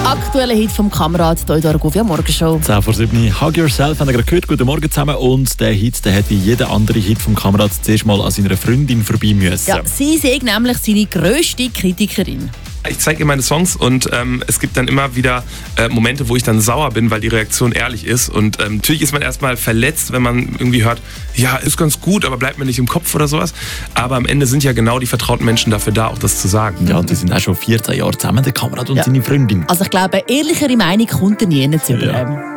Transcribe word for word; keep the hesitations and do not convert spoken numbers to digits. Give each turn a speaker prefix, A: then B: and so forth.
A: Aktueller Hit vom Kamerad hier in der Argovia Morgenshow.
B: zehn vor sieben. Hug Yourself, haben wir gerade gehört. Guten Morgen zusammen. Und der Hit, der hätte wie jeder andere Hit vom Kamerad zuerst mal an seiner Freundin vorbei müssen.
A: Ja, sie sei nämlich seine grösste Kritikerin.
C: Ich zeige ihr meine Songs und ähm, es gibt dann immer wieder äh, Momente, wo ich dann sauer bin, weil die Reaktion ehrlich ist. Und ähm, natürlich ist man erstmal verletzt, wenn man irgendwie hört, ja, ist ganz gut, aber bleibt mir nicht im Kopf oder sowas. Aber am Ende sind ja genau die vertrauten Menschen dafür da, auch das zu sagen.
B: Ja, und die sind auch schon vierzehn Jahre zusammen, der Kamerad und
A: Ja.
B: seine Freundin.
A: Also ich glaube, eine ehrlichere Meinung kommt nie zu über.
B: Ja.